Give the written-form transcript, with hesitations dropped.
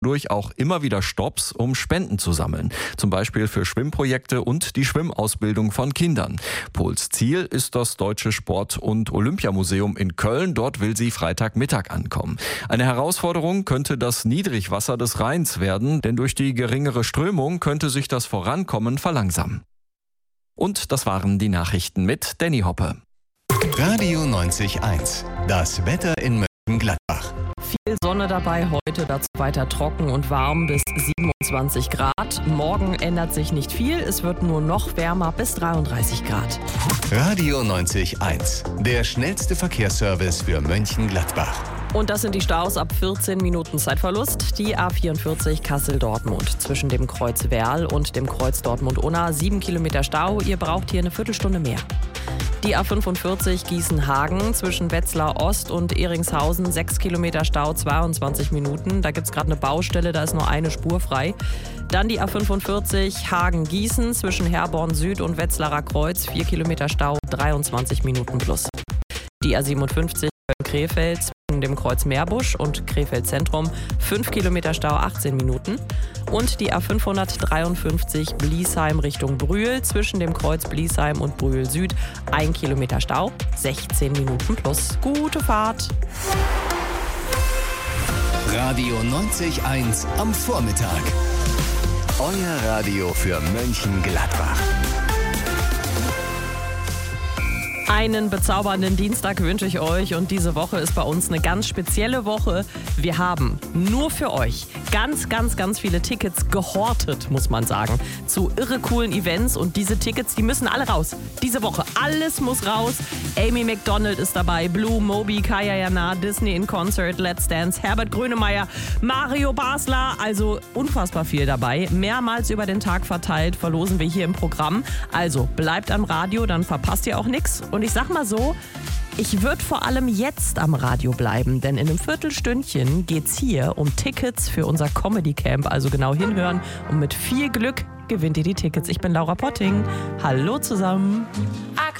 durch auch immer wieder Stopps, um Spenden zu sammeln. Zum Beispiel für Schwimmprojekte und die Schwimmausbildung von Kindern. Pols Ziel ist das Deutsche Sport- und Olympiamuseum in Köln. Dort will sie Freitagmittag ankommen. Eine Herausforderung könnte das Niedrigwasser des Rheins werden, denn durch die geringere Strömung könnte sich das Vorankommen verlangsamen. Und das waren die Nachrichten mit Danny Hoppe. Radio 90.1. Das Wetter in Mönchengladbach. Viel Sonne dabei heute, dazu weiter trocken und warm bis 27 Grad. Morgen ändert sich nicht viel, es wird nur noch wärmer bis 33 Grad. Radio 90.1. Der schnellste Verkehrsservice für Mönchengladbach. Und das sind die Staus ab 14 Minuten Zeitverlust. Die A44 Kassel-Dortmund zwischen dem Kreuz Werl und dem Kreuz Dortmund-Unna. 7 Kilometer Stau, ihr braucht hier eine Viertelstunde mehr. Die A45 Gießen-Hagen zwischen Wetzlar Ost und Eringshausen, 6 Kilometer Stau, 22 Minuten. Da gibt es gerade eine Baustelle, da ist nur eine Spur frei. Dann die A45 Hagen-Gießen zwischen Herborn Süd und Wetzlarer Kreuz, 4 Kilometer Stau, 23 Minuten plus. Die A57 Krefeld zwischen dem Kreuz Meerbusch und Krefeld Zentrum, 5 Kilometer Stau, 18 Minuten. Und die A553 Bliesheim Richtung Brühl zwischen dem Kreuz Bliesheim und Brühl Süd, 1 Kilometer Stau, 16 Minuten plus. Gute Fahrt! Radio 90.1 am Vormittag. Euer Radio für Mönchengladbach. Einen bezaubernden Dienstag wünsche ich euch und diese Woche ist bei uns eine ganz spezielle Woche. Wir haben nur für euch ganz viele Tickets gehortet, muss man sagen, zu irre coolen Events und diese Tickets, die müssen alle raus. Diese Woche, alles muss raus. Amy Macdonald ist dabei, Blue, Moby, Kaya Jana, Disney in Concert, Let's Dance, Herbert Grönemeyer, Mario Basler, also unfassbar viel dabei. Mehrmals über den Tag verteilt verlosen wir hier im Programm. Also bleibt am Radio, dann verpasst ihr auch nichts. Und ich sag mal so, ich würde vor allem jetzt am Radio bleiben, denn in einem Viertelstündchen geht's hier um Tickets für unser Comedy Camp. Also genau hinhören und mit viel Glück gewinnt ihr die Tickets. Ich bin Laura Potting. Hallo zusammen.